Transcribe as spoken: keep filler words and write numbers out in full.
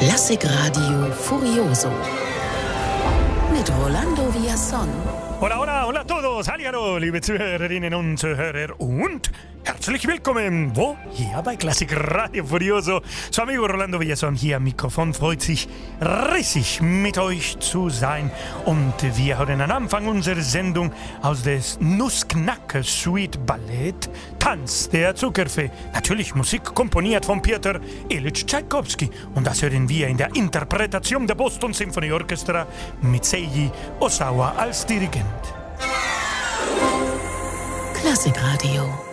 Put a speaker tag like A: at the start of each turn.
A: Klassikradio Furioso mit Rolando Villazón.
B: Hola, hola, hola a todos. Hallihallo, liebe Zuhörerinnen und Zuhörer und herzlich willkommen. Wo? Hier bei Klassikradio Furioso. Su amigo Rolando Villazón hier am Mikrofon. Freut sich riesig, mit euch zu sein. Und wir hören am Anfang unserer Sendung aus des Nussknacker Suite Ballett Tanz der Zuckerfee. Natürlich Musik komponiert von Peter Ilyich Tschaikowski. Und das hören wir in der Interpretation der Boston Symphony Orchestra mit Seiji Osawa als Dirigent.
A: Klassikradio.